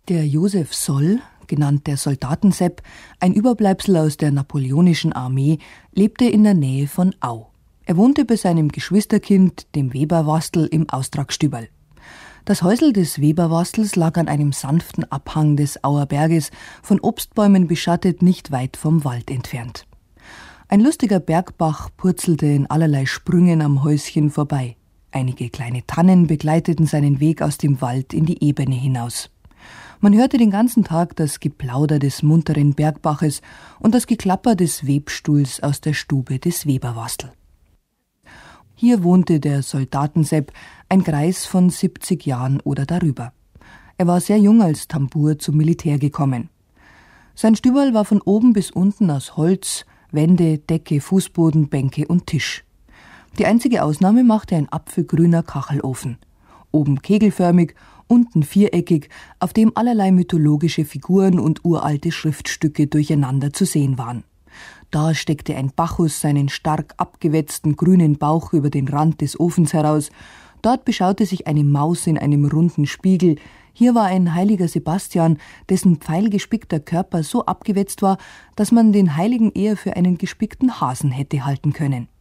Der Josef Soll, genannt der Soldatensepp, ein Überbleibsel aus der napoleonischen Armee, lebte in der Nähe von Au. Er wohnte bei seinem Geschwisterkind, dem Weberwastel, im Austragstüberl. Das Häusel des Weberwastels lag an einem sanften Abhang des Auer Berges, von Obstbäumen beschattet, nicht weit vom Wald entfernt. Ein lustiger Bergbach purzelte in allerlei Sprüngen am Häuschen vorbei. Einige kleine Tannen begleiteten seinen Weg aus dem Wald in die Ebene hinaus. Man hörte den ganzen Tag das Geplauder des munteren Bergbaches und das Geklapper des Webstuhls aus der Stube des Weberwastel. Hier wohnte der Soldatensepp, ein Greis von 70 Jahren oder darüber. Er war sehr jung als Tambour zum Militär gekommen. Sein Stüberl war von oben bis unten aus Holz, Wände, Decke, Fußboden, Bänke und Tisch. Die einzige Ausnahme machte ein apfelgrüner Kachelofen. Oben kegelförmig, unten viereckig, auf dem allerlei mythologische Figuren und uralte Schriftstücke durcheinander zu sehen waren. Da steckte ein Bacchus seinen stark abgewetzten grünen Bauch über den Rand des Ofens heraus. Dort beschaute sich eine Maus in einem runden Spiegel. Hier war ein heiliger Sebastian, dessen pfeilgespickter Körper so abgewetzt war, dass man den Heiligen eher für einen gespickten Hasen hätte halten können.